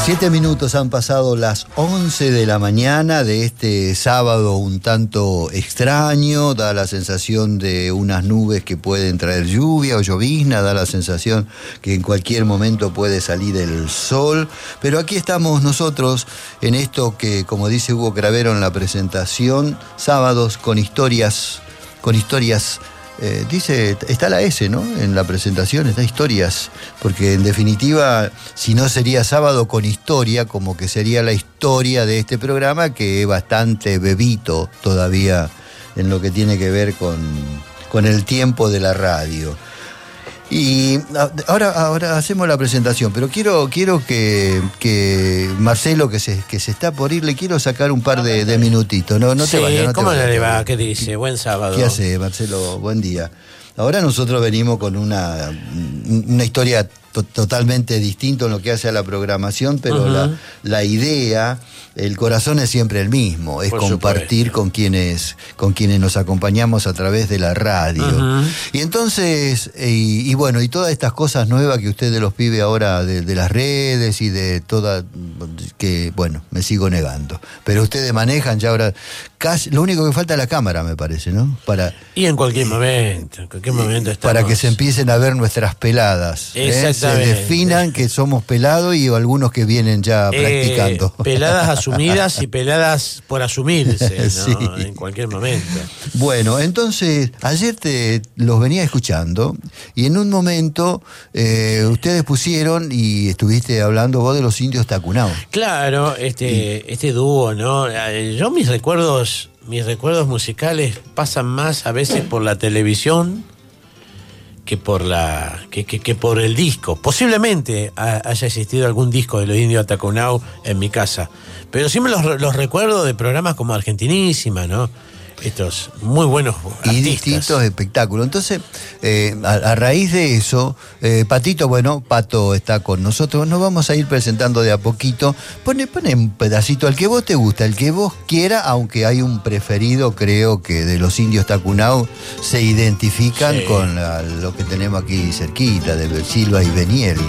7 minutos han pasado las 11 de la mañana de este sábado un tanto extraño. Da la sensación de unas nubes que pueden traer lluvia o llovizna, da la sensación que en cualquier momento puede salir el sol. Pero aquí estamos nosotros en esto que, como dice Hugo Cravero en la presentación, sábados con historias. Dice, está la S, ¿no? En la presentación está historias, porque en definitiva, si no sería sábado con historia, como que sería la historia de este programa, que es bastante bebito todavía en lo que tiene que ver con el tiempo de la radio. Y ahora hacemos la presentación, pero quiero que Marcelo, que se está por ir, le quiero sacar un par de minutitos. No sí, te vayas. ¿cómo le va? ¿Qué dice? Buen sábado. ¿Qué hace, Marcelo? Buen día. Ahora nosotros venimos con una historia totalmente distinta en lo que hace a la programación, pero la idea, el corazón es siempre el mismo, es por compartir con quienes nos acompañamos a través de la radio. Y entonces, y bueno, y todas estas cosas nuevas que ustedes los pibes ahora de las redes y de todas, que bueno, me sigo negando. Pero ustedes manejan ya ahora, casi, lo único que falta es la cámara, me parece, ¿no? Y en cualquier momento estamos. Para que se empiecen a ver nuestras peladas. Se definan que somos pelados y algunos que vienen ya practicando. Peladas asumidas y peladas por asumirse, ¿no? Sí. En cualquier momento. Bueno, entonces, ayer los venía escuchando y en un momento ustedes pusieron y estuviste hablando vos de los indios Tacunao. Claro, este dúo, ¿no? Yo mis recuerdos musicales pasan más a veces por la televisión que por el disco. Posiblemente haya existido algún disco de los indios Tacunao en mi casa, pero siempre los recuerdo de programas como Argentinísima, ¿no? Estos muy buenos artistas. Y distintos espectáculos. Entonces, a raíz de eso, Pato está con nosotros. Nos vamos a ir presentando de a poquito. Pone un pedacito, al que vos te gusta, el que vos quiera, aunque hay un preferido, creo que de los indios Tacunao se identifican con lo que tenemos aquí cerquita, de Silva y Beniel.